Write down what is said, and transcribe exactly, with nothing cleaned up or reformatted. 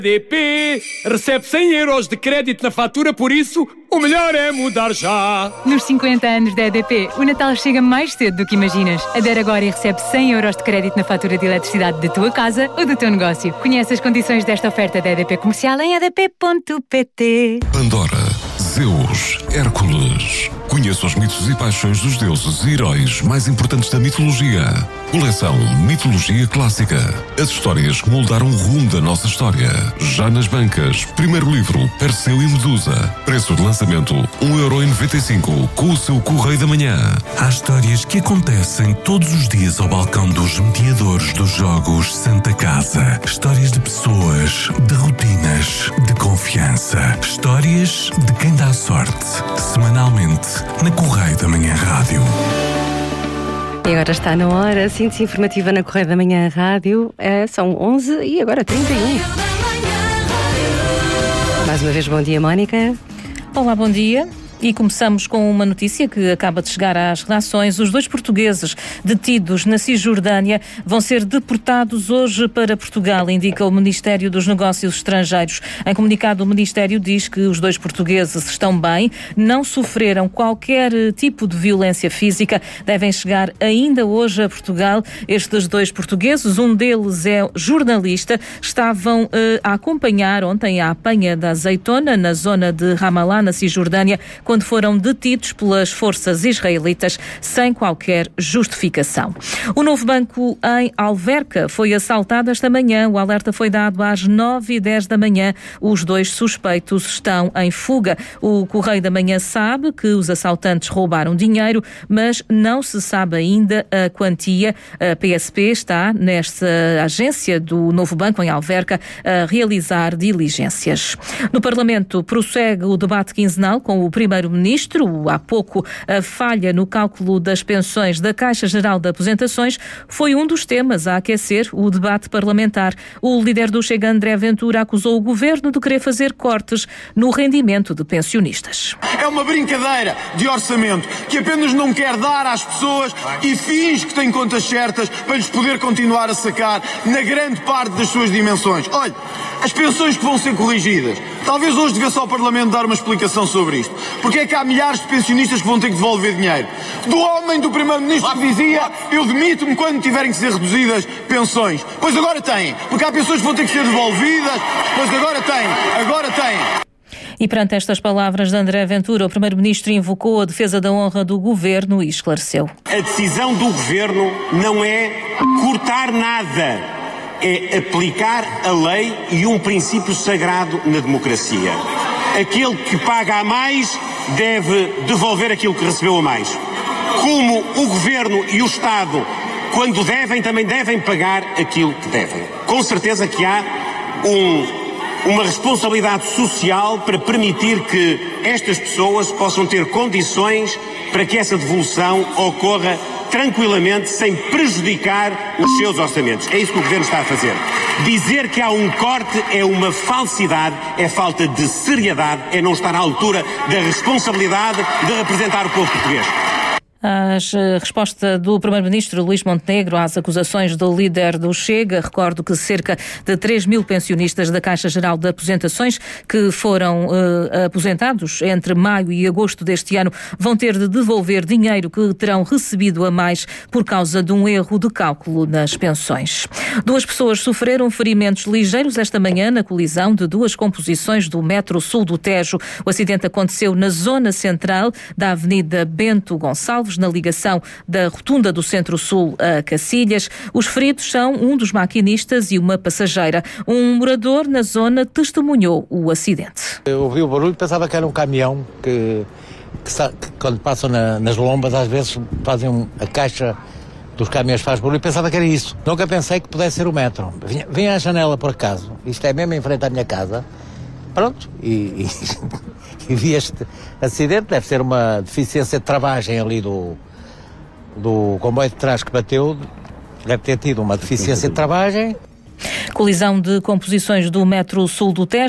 A D P recebe cem euros de crédito na fatura, por isso o melhor é mudar já. Nos cinquenta anos da E D P, o Natal chega mais cedo do que imaginas. Adere agora e recebe cem euros de crédito na fatura de eletricidade da tua casa ou do teu negócio. Conhece as condições desta oferta da E D P Comercial em e d p ponto p t. Pandora, Zeus, Hércules. Conheça os mitos e paixões dos deuses e heróis mais importantes da mitologia. Coleção Mitologia Clássica. As histórias que moldaram o rumo da nossa história. Já nas bancas. Primeiro livro, Perseu e Medusa. Preço de lançamento, um euro e noventa e cinco, com o seu Correio da Manhã. Há histórias que acontecem todos os dias ao balcão dos mediadores dos Jogos Santa Casa. Histórias de pessoas, de rotinas, de confiança. Histórias de quem dá sorte. Semanalmente, na Correio da Manhã Rádio. E agora está na hora, síntese informativa na Correio da Manhã Rádio. É, são onze e agora trinta e um. Mais uma vez, bom dia, Mónica. Olá, bom dia. E começamos com uma notícia que acaba de chegar às redações. Os dois portugueses detidos na Cisjordânia vão ser deportados hoje para Portugal, indica o Ministério dos Negócios Estrangeiros. Em comunicado, o Ministério diz que os dois portugueses estão bem, não sofreram qualquer tipo de violência física, devem chegar ainda hoje a Portugal. Estes dois portugueses, um deles é jornalista, estavam uh, a acompanhar ontem a apanha da azeitona na zona de Ramallah, na Cisjordânia, quando foram detidos pelas forças israelitas sem qualquer justificação. O novo banco em Alverca foi assaltado esta manhã. O alerta foi dado às nove e dez da manhã. Os dois suspeitos estão em fuga. O Correio da Manhã sabe que os assaltantes roubaram dinheiro, mas não se sabe ainda a quantia. A P S P está nesta agência do novo banco em Alverca a realizar diligências. No Parlamento prossegue o debate quinzenal com o primeiro Primeiro-Ministro. Há pouco, a falha no cálculo das pensões da Caixa Geral de Aposentações foi um dos temas a aquecer o debate parlamentar. O líder do Chega, André Ventura, acusou o governo de querer fazer cortes no rendimento de pensionistas. É uma brincadeira de orçamento que apenas não quer dar às pessoas e finge que tem contas certas para lhes poder continuar a sacar na grande parte das suas dimensões. Olha, as pensões que vão ser corrigidas. Talvez hoje devesse ao Parlamento dar uma explicação sobre isto. Porque é que há milhares de pensionistas que vão ter que devolver dinheiro? Do homem do Primeiro-Ministro que dizia: eu demito-me quando tiverem que ser reduzidas pensões. Pois agora têm. Porque há pensões que vão ter que ser devolvidas. Pois agora têm. Agora têm. E perante estas palavras de André Ventura, o Primeiro-Ministro invocou a defesa da honra do Governo e esclareceu. A decisão do Governo não é cortar nada, é aplicar a lei e um princípio sagrado na democracia. Aquele que paga a mais deve devolver aquilo que recebeu a mais. Como o Governo e o Estado, quando devem, também devem pagar aquilo que devem. Com certeza que há um, uma responsabilidade social para permitir que estas pessoas possam ter condições para que essa devolução ocorra tranquilamente, sem prejudicar os seus orçamentos. É isso que o Governo está a fazer. Dizer que há um corte é uma falsidade, é falta de seriedade, é não estar à altura da responsabilidade de representar o povo português. A resposta do Primeiro-Ministro Luís Montenegro às acusações do líder do Chega. Recordo que cerca de três mil pensionistas da Caixa Geral de Aposentações que foram uh, aposentados entre maio e agosto deste ano vão ter de devolver dinheiro que terão recebido a mais por causa de um erro de cálculo nas pensões. Duas pessoas sofreram ferimentos ligeiros esta manhã na colisão de duas composições do metro sul do Tejo. O acidente aconteceu na zona central da Avenida Bento Gonçalves, na ligação da rotunda do Centro-Sul a Cacilhas. Os feridos são um dos maquinistas e uma passageira. Um morador na zona testemunhou o acidente. Eu ouvi o barulho, pensava que era um caminhão que, que, que quando passam na, nas lombas às vezes fazem um, a caixa dos caminhões faz barulho, pensava que era isso. Nunca pensei que pudesse ser o metro. Vinha, vinha à janela por acaso, isto é mesmo em frente à minha casa, pronto, e... e e vi este acidente, deve ser uma deficiência de travagem ali do, do comboio de trás que bateu, deve ter tido uma deficiência de travagem. Colisão de composições do metro sul do Tejo.